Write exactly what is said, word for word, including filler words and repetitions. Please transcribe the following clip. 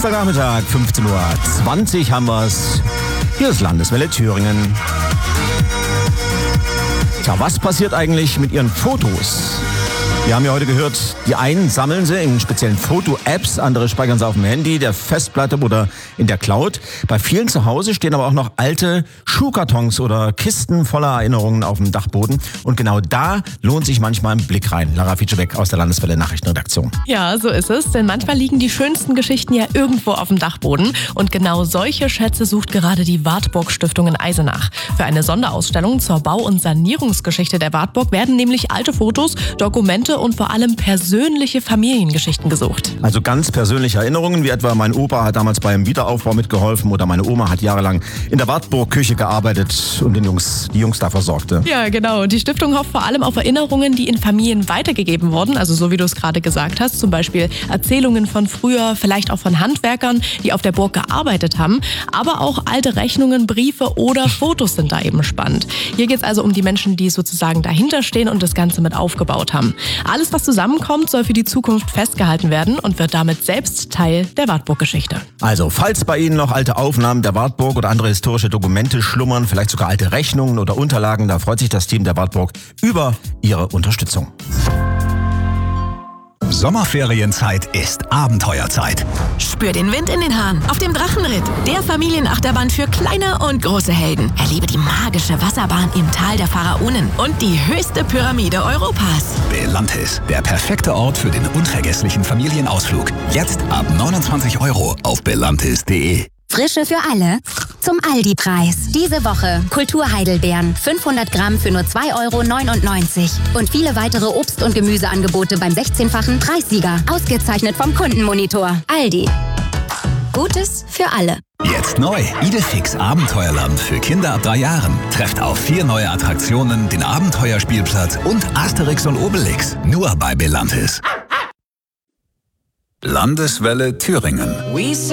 Dienstagnachmittag, fünfzehn Uhr zwanzig haben wir's. Hier ist Landeswelle Thüringen. Tja, was passiert eigentlich mit Ihren Fotos? Wir haben ja heute gehört, die einen sammeln sie in speziellen Foto-Apps, andere speichern sie auf dem Handy, der Festplatte oder in der Cloud. Bei vielen zu Hause stehen aber auch noch alte Schuhkartons oder Kisten voller Erinnerungen auf dem Dachboden. Und genau da lohnt sich manchmal ein Blick rein. Lara Fietschebeck aus der Landeswelle Nachrichtenredaktion. Ja, so ist es, denn manchmal liegen die schönsten Geschichten ja irgendwo auf dem Dachboden. Und genau solche Schätze sucht gerade die Wartburg Stiftung in Eisenach. Für eine Sonderausstellung zur Bau- und Sanierungsgeschichte der Wartburg werden nämlich alte Fotos, Dokumente und vor allem persönliche Familiengeschichten gesucht. Also ganz persönliche Erinnerungen, wie etwa mein Opa hat damals beim Wiederaufbau mitgeholfen oder meine Oma hat jahrelang in der Wartburg-Küche gearbeitet und den Jungs, die Jungs da versorgte. Ja, genau. Die Stiftung hofft vor allem auf Erinnerungen, die in Familien weitergegeben wurden, also so wie du es gerade gesagt hast, zum Beispiel Erzählungen von früher, vielleicht auch von Handwerkern, die auf der Burg gearbeitet haben, aber auch alte Rechnungen, Briefe oder Fotos sind da eben spannend. Hier geht es also um die Menschen, die sozusagen dahinter stehen und das Ganze mit aufgebaut haben. Alles, was zusammenkommt, soll für die Zukunft festgehalten werden und wird damit selbst Teil der Wartburg-Geschichte. Also, falls bei Ihnen noch alte Aufnahmen der Wartburg oder andere historische Dokumente schlummern, vielleicht sogar alte Rechnungen oder Unterlagen, da freut sich das Team der Wartburg über Ihre Unterstützung. Sommerferienzeit ist Abenteuerzeit. Spür den Wind in den Haaren auf dem Drachenritt, der Familienachterbahn für kleine und große Helden. Erlebe die magische Wasserbahn im Tal der Pharaonen und die höchste Pyramide Europas. Belantis, der perfekte Ort für den unvergesslichen Familienausflug. Jetzt ab neunundzwanzig Euro auf belantis punkt de. Frische für alle zum Aldi-Preis. Diese Woche Kulturheidelbeeren fünfhundert Gramm für nur zwei Euro neunundneunzig. Und viele weitere Obst- und Gemüseangebote beim sechzehnfachen Preissieger. Ausgezeichnet vom Kundenmonitor. Aldi. Gutes für alle. Jetzt neu. Idefix Abenteuerland für Kinder ab drei Jahren. Trefft auf vier neue Attraktionen, den Abenteuerspielplatz und Asterix und Obelix. Nur bei Belantis. Landeswelle Thüringen.